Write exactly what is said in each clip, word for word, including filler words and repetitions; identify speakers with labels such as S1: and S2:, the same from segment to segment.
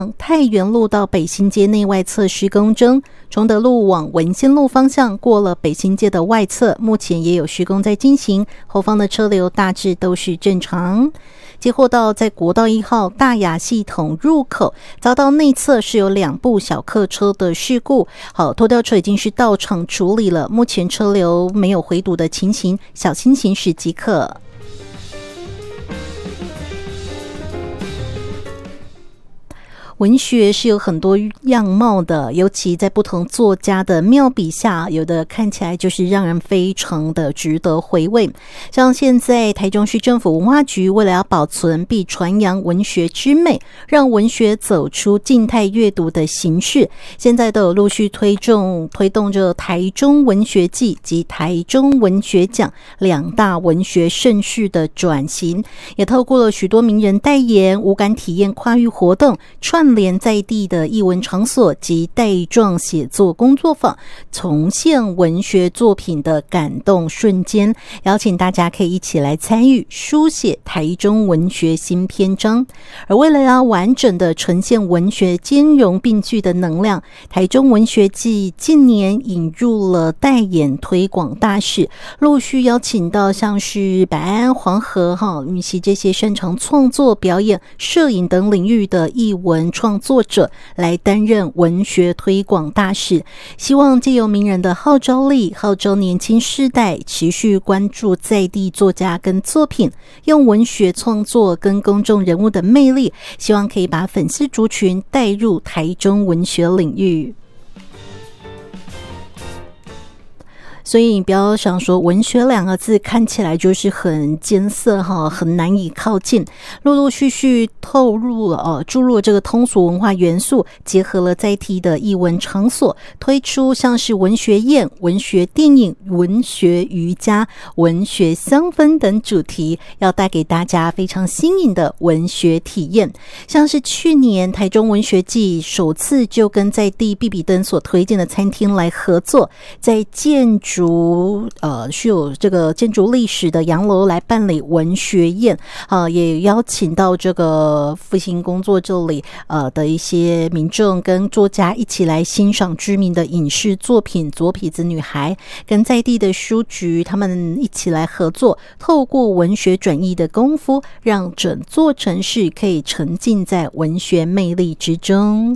S1: 太原路到北新街内外侧施工中，崇德路往文仙路方向过了北新街的外侧，目前也有施工在进行，后方的车流大致都是正常。接获到在国道一号大雅系统入口遭到内侧是有两部小客车的事故，好，拖吊车已经是到场处理了，目前车流没有回堵的情形，小心行驶即可。文学是有很多样貌的，尤其在不同作家的妙笔下，有的看起来就是让人非常的值得回味。像现在台中市政府文化局为了要保存并传扬文学之美，让文学走出静态阅读的形式，现在都有陆续推动推动着台中文学季及台中文学奖两大文学盛事的转型，也透过了许多名人代言、无感体验跨域活动，串连在地的艺文场所及带状写作工作坊，重现文学作品的感动瞬间，邀请大家可以一起来参与书写台中文学新篇章。而为了要完整的呈现文学兼容并具的能量，台中文学季近年引入了代言推广大使，陆续邀请到像是百安、黄河哈以及这些擅长创作、表演、摄影等领域的艺文创作者来担任文学推广大使，希望藉由名人的号召力，号召年轻世代持续关注在地作家跟作品，用文学创作跟公众人物的魅力，希望可以把粉丝族群带入台中文学领域。所以你不要想说文学两个字看起来就是很艰涩哈，很难以靠近，陆陆续续透露了哦，注入了这个通俗文化元素，结合了在地的艺文场所，推出像是文学宴、文学电影、文学瑜伽、文学香氛等主题，要带给大家非常新颖的文学体验。像是去年台中文学季首次就跟在地必比登所推荐的餐厅来合作，在建筑呃具有这个建筑历史的洋楼来办理文学宴，呃也邀请到这个复兴工作这里呃的一些民众跟作家一起来欣赏知名的影视作品《左撇子女孩》，跟在地的书局他们一起来合作，透过文学转译的功夫，让整座城市可以沉浸在文学魅力之中。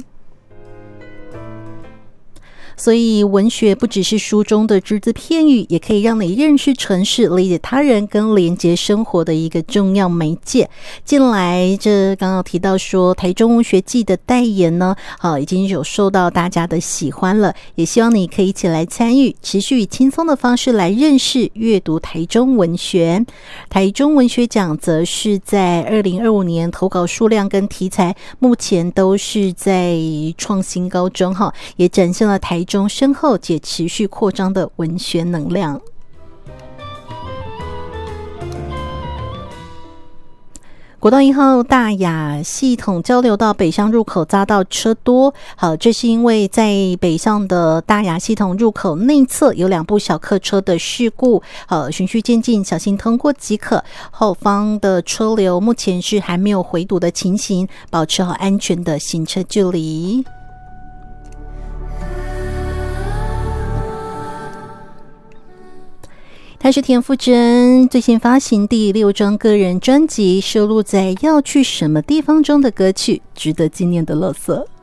S1: 所以文学不只是书中的只字片语，也可以让你认识城市、理解他人跟连结生活的一个重要媒介。近来这刚刚提到说台中文学季的代言呢，好，已经有受到大家的喜欢了，也希望你可以一起来参与，持续以轻松的方式来认识阅读台中文学。台中文学奖则是在二零二五年投稿数量跟题材目前都是在创新高中哈，也展现了台中深厚且持续扩张的文学能量。国道一号大雅系统交流道北向入口匝道车多，好，这是因为在北向的大雅系统入口内侧有两部小客车的事故，好，循序渐进，小心通过即可。后方的车流目前是还没有回堵的情形，保持好安全的行车距离。他是田馥甄最新发行第六张个人专辑，收录在《要去什么地方》中的歌曲《值得纪念的垃圾》。